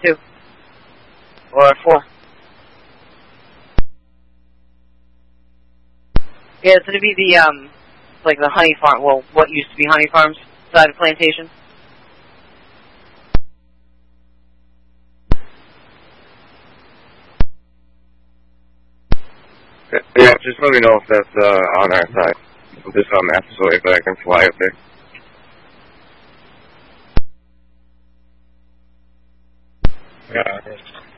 2. Or 4. Yeah, it's going to be the, like the honey farm, well, what used to be Honey Farms side of Plantation. Yeah, just let me know if that's on our side. Just on maps so that I can fly up there. Yeah.